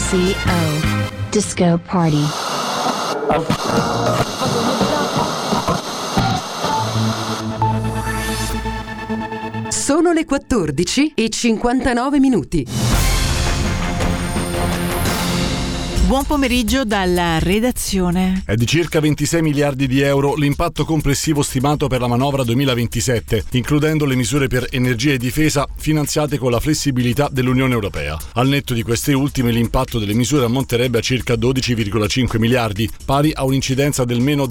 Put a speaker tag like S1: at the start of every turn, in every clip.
S1: Disco Party.
S2: Sono le 14:59.
S3: Buon pomeriggio dalla redazione.
S4: È di circa 26 miliardi di euro l'impatto complessivo stimato per la manovra 2027, includendo le misure per energia e difesa finanziate con la flessibilità dell'Unione Europea. Al netto di queste ultime, l'impatto delle misure ammonterebbe a circa 12,5 miliardi, pari a un'incidenza del meno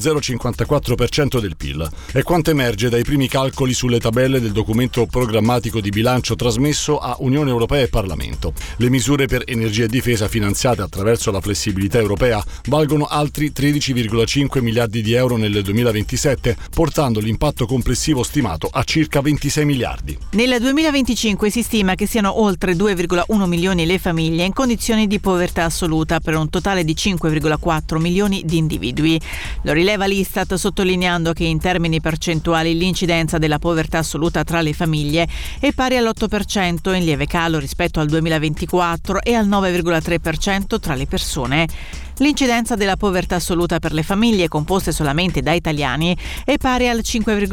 S4: 0,54% del PIL. È quanto emerge dai primi calcoli sulle tabelle del documento programmatico di bilancio trasmesso a Unione Europea e Parlamento. Le misure per energia e difesa finanziate attraverso la flessibilità europea valgono altri 13,5 miliardi di euro nel 2027, portando l'impatto complessivo stimato a circa 26 miliardi.
S3: Nel 2025 si stima che siano oltre 2,1 milioni le famiglie in condizioni di povertà assoluta, per un totale di 5,4 milioni di individui. Lo rileva l'Istat, sottolineando che in termini percentuali l'incidenza della povertà assoluta tra le famiglie è pari all'8%, in lieve calo rispetto al 2024, e al 9,3% tra le persone. L'incidenza della povertà assoluta per le famiglie composte solamente da italiani è pari al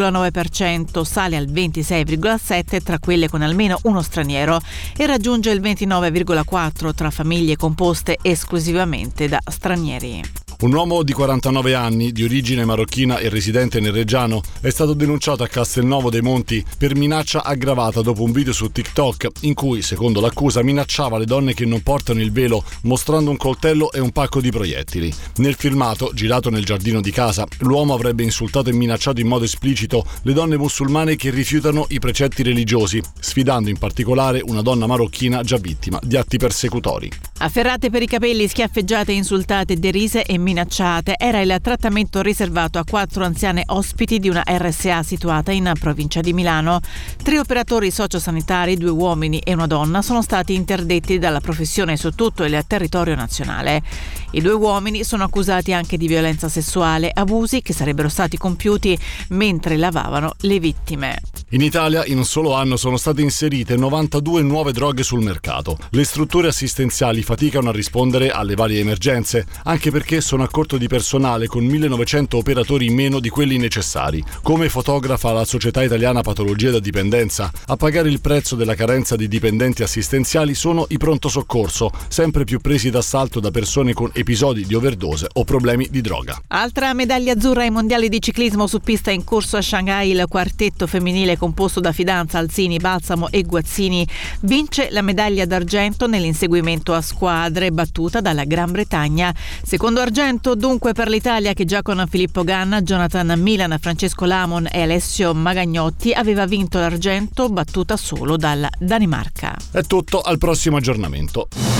S3: 5,9%, sale al 26,7% tra quelle con almeno uno straniero e raggiunge il 29,4% tra famiglie composte esclusivamente da stranieri.
S4: Un uomo di 49 anni, di origine marocchina e residente nel Reggiano, è stato denunciato a Castelnuovo dei Monti per minaccia aggravata dopo un video su TikTok in cui, secondo l'accusa, minacciava le donne che non portano il velo mostrando un coltello e un pacco di proiettili. Nel filmato, girato nel giardino di casa, l'uomo avrebbe insultato e minacciato in modo esplicito le donne musulmane che rifiutano i precetti religiosi, sfidando in particolare una donna marocchina già vittima di atti persecutori.
S3: Afferrate per i capelli, schiaffeggiate, insultate, derise e minacciate era il trattamento riservato a 4 anziane ospiti di una RSA situata in provincia di Milano. 3 operatori sociosanitari, 2 uomini e una donna, sono stati interdetti dalla professione su tutto il territorio nazionale. I 2 uomini sono accusati anche di violenza sessuale, abusi che sarebbero stati compiuti mentre lavavano le vittime.
S4: In Italia, in un solo anno, sono state inserite 92 nuove droghe sul mercato. Le strutture assistenziali faticano a rispondere alle varie emergenze, anche perché sono a corto di personale, con 1900 operatori in meno di quelli necessari. Come fotografa la Società Italiana Patologie da Dipendenza, a pagare il prezzo della carenza di dipendenti assistenziali sono i pronto soccorso, sempre più presi d'assalto da persone con episodi di overdose o problemi di droga.
S3: Altra medaglia azzurra ai mondiali di ciclismo su pista in corso a Shanghai. Il quartetto femminile composto da Fidanza, Alzini, Balsamo e Guazzini vince la medaglia d'argento nell'inseguimento a squadre, battuta dalla Gran Bretagna. Secondo argento dunque per l'Italia, che già con Filippo Ganna, Jonathan Milan, Francesco Lamon e Alessio Magagnotti aveva vinto l'argento, battuta solo dalla Danimarca.
S4: È tutto, al prossimo aggiornamento.